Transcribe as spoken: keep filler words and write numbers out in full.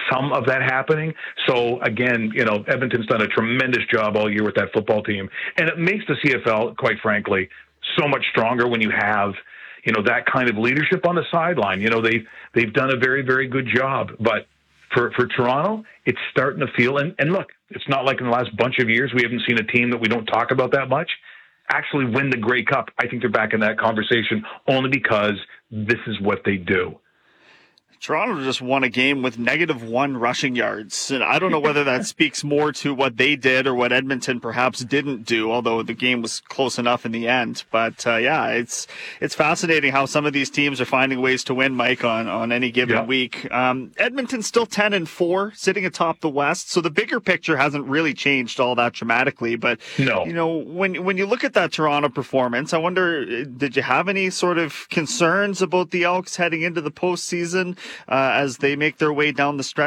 some of that happening. So again, you know, Edmonton's done a tremendous job all year with that football team, and it makes the C F L, quite frankly, so much stronger when you have, you know, that kind of leadership on the sideline. You know, they've they've done a very, very good job. But for for Toronto, it's starting to feel, and, and look, it's not like in the last bunch of years we haven't seen a team that we don't talk about that much actually win the Grey Cup. I think they're back in that conversation only because this is what they do. Toronto just won a game with negative one rushing yards. And I don't know whether that speaks more to what they did or what Edmonton perhaps didn't do, although the game was close enough in the end. But, uh, yeah, it's it's fascinating how some of these teams are finding ways to win, Mike, on, on any given yeah. week. Um, Edmonton's still ten and four, sitting atop the West. So the bigger picture hasn't really changed all that dramatically. But, no. you know, when, when you look at that Toronto performance, I wonder, did you have any sort of concerns about the Elks heading into the postseason? Uh, as they make their way down the stretch